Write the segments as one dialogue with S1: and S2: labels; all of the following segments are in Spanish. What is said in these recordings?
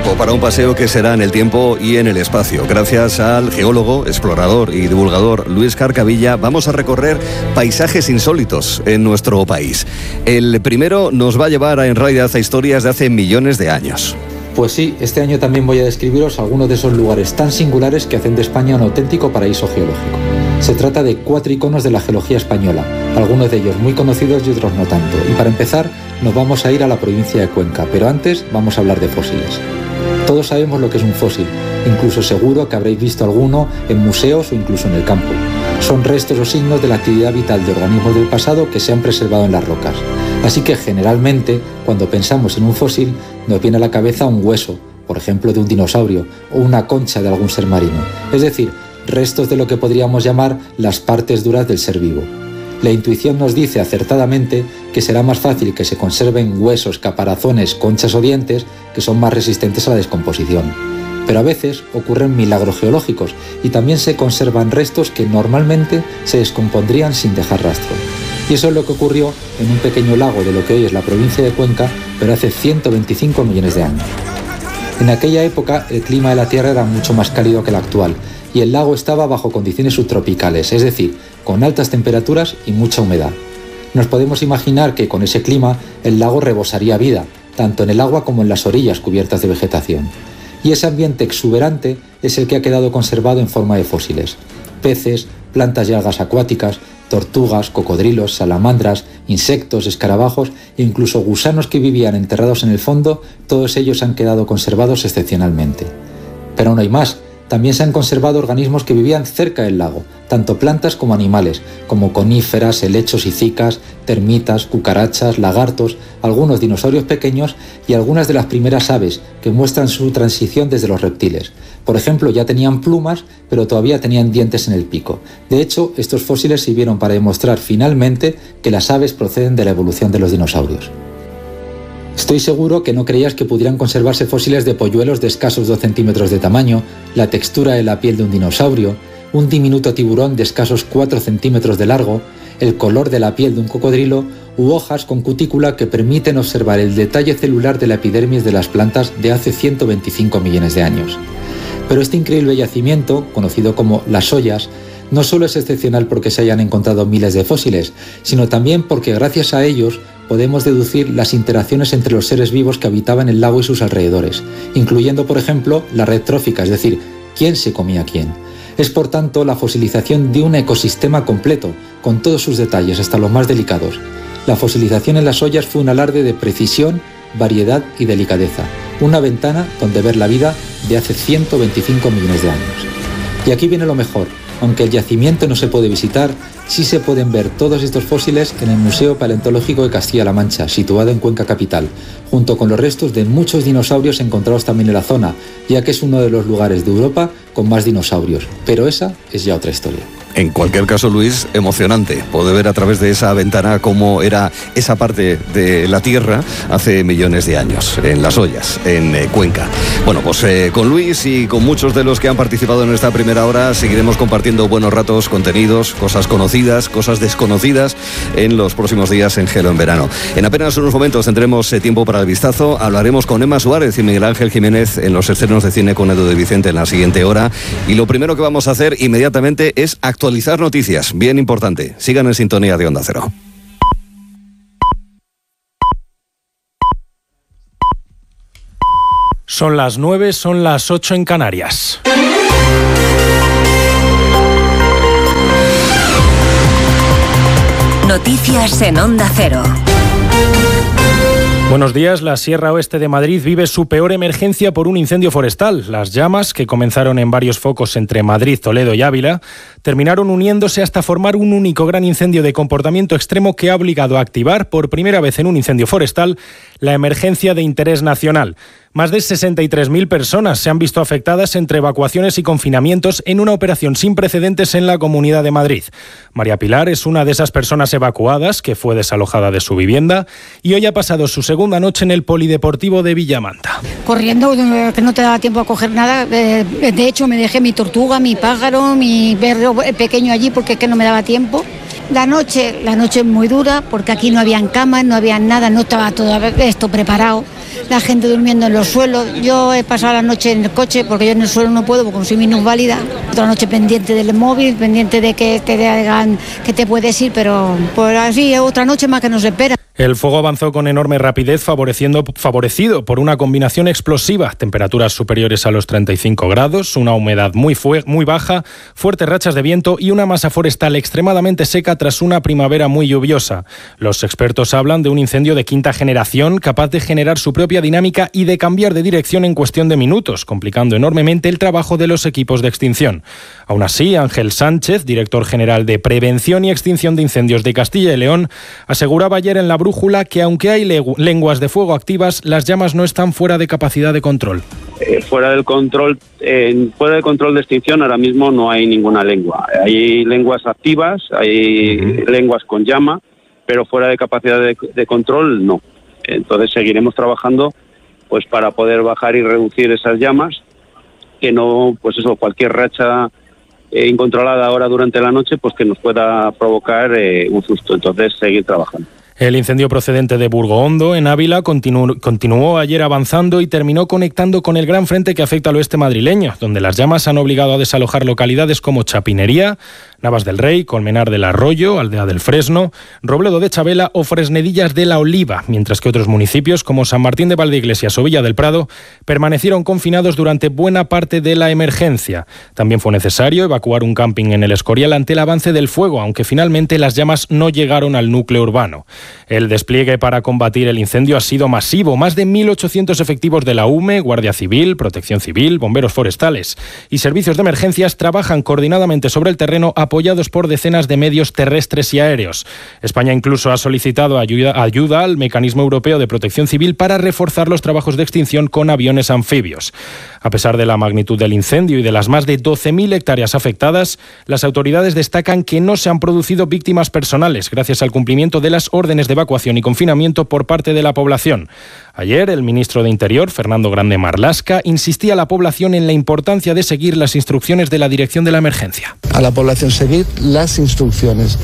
S1: tiempo para un paseo que será en el tiempo y en el espacio. Gracias al geólogo, explorador y divulgador Luis Carcavilla, vamos a recorrer paisajes insólitos en nuestro país. El primero nos va a llevar en realidad a historias de hace millones de años.
S2: Pues sí, este año también voy a describiros algunos de esos lugares tan singulares que hacen de España un auténtico paraíso geológico. Se trata de 4 iconos de la geología española, algunos de ellos muy conocidos y otros no tanto. Y para empezar, nos vamos a ir a la provincia de Cuenca, pero antes vamos a hablar de fósiles. Todos sabemos lo que es un fósil, incluso seguro que habréis visto alguno en museos o incluso en el campo. Son restos o signos de la actividad vital de organismos del pasado que se han preservado en las rocas. Así que generalmente, cuando pensamos en un fósil, nos viene a la cabeza un hueso, por ejemplo de un dinosaurio, o una concha de algún ser marino, es decir, restos de lo que podríamos llamar las partes duras del ser vivo. La intuición nos dice acertadamente que será más fácil que se conserven huesos, caparazones, conchas o dientes que son más resistentes a la descomposición. Pero a veces ocurren milagros geológicos y también se conservan restos que normalmente se descompondrían sin dejar rastro. Y eso es lo que ocurrió en un pequeño lago de lo que hoy es la provincia de Cuenca, pero hace 125 millones de años. En aquella época el clima de la Tierra era mucho más cálido que el actual y el lago estaba bajo condiciones subtropicales, es decir, con altas temperaturas y mucha humedad. Nos podemos imaginar que con ese clima el lago rebosaría vida, tanto en el agua como en las orillas cubiertas de vegetación. Y ese ambiente exuberante es el que ha quedado conservado en forma de fósiles. Peces, plantas y algas acuáticas, tortugas, cocodrilos, salamandras, insectos, escarabajos e incluso gusanos que vivían enterrados en el fondo, todos ellos han quedado conservados excepcionalmente. Pero aún hay más. También se han conservado organismos que vivían cerca del lago, tanto plantas como animales, como coníferas, helechos y cicas, termitas, cucarachas, lagartos, algunos dinosaurios pequeños y algunas de las primeras aves que muestran su transición desde los reptiles. Por ejemplo, ya tenían plumas, pero todavía tenían dientes en el pico. De hecho, estos fósiles sirvieron para demostrar finalmente que las aves proceden de la evolución de los dinosaurios. Estoy seguro que no creías que pudieran conservarse fósiles de polluelos de escasos 2 centímetros de tamaño, la textura de la piel de un dinosaurio, un diminuto tiburón de escasos 4 centímetros de largo, el color de la piel de un cocodrilo u hojas con cutícula que permiten observar el detalle celular de la epidermis de las plantas de hace 125 millones de años. Pero este increíble yacimiento, conocido como Las Ollas, no solo es excepcional porque se hayan encontrado miles de fósiles, sino también porque gracias a ellos podemos deducir las interacciones entre los seres vivos que habitaban el lago y sus alrededores, incluyendo, por ejemplo, la red trófica, es decir, quién se comía a quién. Es, por tanto, la fosilización de un ecosistema completo, con todos sus detalles, hasta los más delicados. La fosilización en Las Ollas fue un alarde de precisión, variedad y delicadeza, una ventana donde ver la vida de hace 125 millones de años. Y aquí viene lo mejor. Aunque el yacimiento no se puede visitar, sí se pueden ver todos estos fósiles en el Museo Paleontológico de Castilla-La Mancha, situado en Cuenca capital, junto con los restos de muchos dinosaurios encontrados también en la zona, ya que es uno de los lugares de Europa con más dinosaurios. Pero esa es ya otra historia.
S1: En cualquier caso, Luis, emocionante poder ver a través de esa ventana cómo era esa parte de la Tierra hace millones de años, en Las Ollas, en Cuenca. Bueno, pues con Luis y con muchos de los que han participado en esta primera hora seguiremos compartiendo buenos ratos, contenidos, cosas conocidas, cosas desconocidas en los próximos días en Gelo en Verano. En apenas unos momentos tendremos tiempo para el vistazo. Hablaremos con Emma Suárez y Miguel Ángel Jiménez en los estrenos de cine con Edu de Vicente en la siguiente hora. Y lo primero que vamos a hacer inmediatamente es actualizar noticias, bien importante. Sigan en sintonía de Onda Cero.
S3: Son las 9, son las 8 en Canarias.
S4: Noticias en Onda Cero.
S3: Buenos días. La Sierra Oeste de Madrid vive su peor emergencia por un incendio forestal. Las llamas, que comenzaron en varios focos entre Madrid, Toledo y Ávila, terminaron uniéndose hasta formar un único gran incendio de comportamiento extremo que ha obligado a activar por primera vez en un incendio forestal la emergencia de interés nacional. Más de 63.000 personas se han visto afectadas entre evacuaciones y confinamientos en una operación sin precedentes en la Comunidad de Madrid. María Pilar es una de esas personas evacuadas que fue desalojada de su vivienda y hoy ha pasado su segunda noche en el Polideportivo de Villamanta.
S5: Corriendo, que no te daba tiempo a coger nada. De hecho, me dejé mi tortuga, mi pájaro, mi perro pequeño allí porque es que no me daba tiempo. La noche es muy dura porque aquí no habían camas, no había nada, no estaba todo esto preparado. la gente durmiendo en los suelos. Yo he pasado la noche en el coche porque yo en el suelo no puedo porque soy minusválida. Otra noche pendiente del móvil, pendiente de que te digan que te puedes ir, pero por así otra noche más que nos espera.
S3: El fuego avanzó con enorme rapidez, favorecido por una combinación explosiva, temperaturas superiores a los 35 grados, una humedad muy baja, fuertes rachas de viento y una masa forestal extremadamente seca tras una primavera muy lluviosa. Los expertos hablan de un incendio de quinta generación capaz de generar su propia dinámica y de cambiar de dirección en cuestión de minutos, complicando enormemente el trabajo de los equipos de extinción. Aún así, Ángel Sánchez, director general de Prevención y Extinción de Incendios de Castilla y León, aseguraba ayer en La Brújula que aunque hay lenguas de fuego activas, las llamas no están fuera de capacidad de control.
S6: Fuera del control de extinción ahora mismo no hay ninguna lengua. Hay lenguas activas, hay lenguas con llama, pero fuera de capacidad de control no. Entonces seguiremos trabajando pues para poder bajar y reducir esas llamas, que no, pues eso, cualquier racha incontrolada ahora durante la noche, pues que nos pueda provocar un susto. Entonces seguir trabajando.
S3: El incendio procedente de Burgohondo, en Ávila, continuó ayer avanzando y terminó conectando con el gran frente que afecta al oeste madrileño, donde las llamas han obligado a desalojar localidades como Chapinería, Navas del Rey, Colmenar del Arroyo, Aldea del Fresno, Robledo de Chabela o Fresnedillas de la Oliva, mientras que otros municipios como San Martín de Valdeiglesias o Villa del Prado permanecieron confinados durante buena parte de la emergencia. También fue necesario evacuar un camping en el Escorial ante el avance del fuego, aunque finalmente las llamas no llegaron al núcleo urbano. El despliegue para combatir el incendio ha sido masivo. Más de 1.800 efectivos de la UME, Guardia Civil, Protección Civil, bomberos forestales y servicios de emergencias trabajan coordinadamente sobre el terreno, apoyados por decenas de medios terrestres y aéreos. España incluso ha solicitado ayuda al Mecanismo Europeo de Protección Civil para reforzar los trabajos de extinción con aviones anfibios. A pesar de la magnitud del incendio y de las más de 12.000 hectáreas afectadas, las autoridades destacan que no se han producido víctimas personales gracias al cumplimiento de las órdenes de evacuación y confinamiento por parte de la población. Ayer, el ministro de Interior, Fernando Grande Marlaska, insistía a la población en la importancia de seguir las instrucciones de la Dirección de la Emergencia.
S7: A la población seguir las instrucciones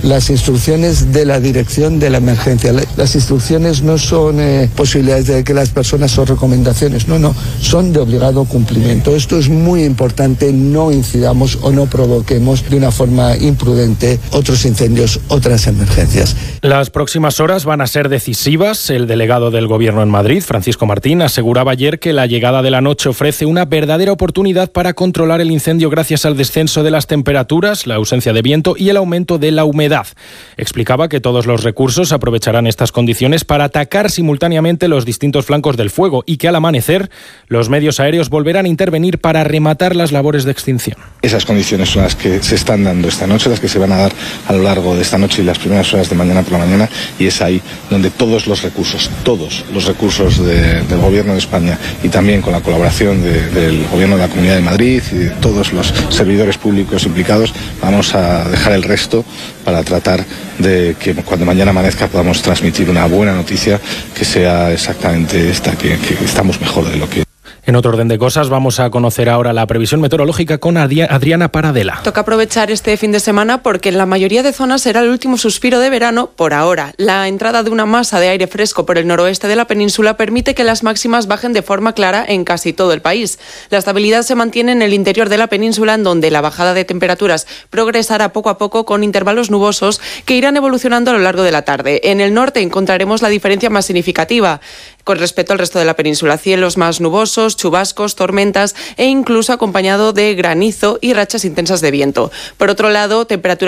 S7: de la Dirección de la Emergencia. Las instrucciones no son posibilidades de que las personas o recomendaciones, no, son de obligado cumplimiento. Esto es muy importante, no incidamos o no provoquemos de una forma imprudente otros incendios, otras emergencias.
S3: Las próximas horas van a ser decisivas. El delegado del Gobierno en Madrid, Francisco Martín, aseguraba ayer que la llegada de la noche ofrece una verdadera oportunidad para controlar el incendio gracias al descenso de las temperaturas, la ausencia de viento y el aumento de la humedad. Explicaba que todos los recursos aprovecharán estas condiciones para atacar simultáneamente los distintos flancos del fuego y que al amanecer los medios aéreos volverán a intervenir para rematar las labores de extinción.
S8: Esas condiciones son las que se están dando esta noche, las que se van a dar a lo largo de esta noche y las primeras horas de mañana por la mañana, y es ahí donde todos los recursos del Gobierno de España y también con la colaboración del Gobierno de la Comunidad de Madrid y de todos los servidores públicos implicados, vamos a dejar el resto para tratar de que cuando mañana amanezca podamos transmitir una buena noticia, que sea exactamente esta, que estamos mejor de lo que...
S3: En otro orden de cosas, vamos a conocer ahora la previsión meteorológica con Adriana Paradela.
S9: Toca aprovechar este fin de semana porque en la mayoría de zonas será el último suspiro de verano por ahora. La entrada de una masa de aire fresco por el noroeste de la península permite que las máximas bajen de forma clara en casi todo el país. La estabilidad se mantiene en el interior de la península, en donde la bajada de temperaturas progresará poco a poco con intervalos nubosos que irán evolucionando a lo largo de la tarde. En el norte encontraremos la diferencia más significativa con respecto al resto de la península. Cielos más nubosos, chubascos, tormentas e incluso acompañado de granizo y rachas intensas de viento. Por otro lado, temperaturas